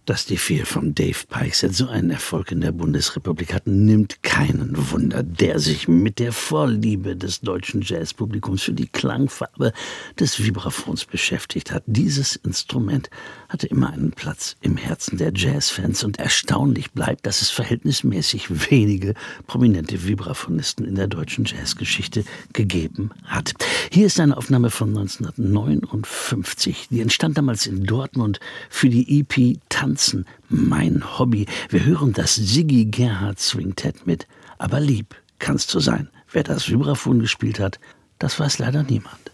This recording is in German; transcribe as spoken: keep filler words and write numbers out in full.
Dass die vier von Dave Peichset so einen Erfolg in der Bundesrepublik hatten, nimmt keinen Wunder, der sich mit der Vorliebe des deutschen Jazzpublikums für die Klangfarbe des Vibraphons beschäftigt hat. Dieses Instrument hatte immer einen Platz im Herzen der Jazzfans und erstaunlich bleibt, dass es verhältnismäßig wenige prominente Vibraphonisten in der deutschen Jazzgeschichte gegeben hat. Hier ist eine Aufnahme von neunzehnhundertneunundfünfzig. Die entstand damals in Dortmund für die E P Tanzen, mein Hobby. Wir hören das Siggi Gerhardt Swingtett mit. Aber lieb kannst du sein. Wer das Vibraphon gespielt hat, das weiß leider niemand.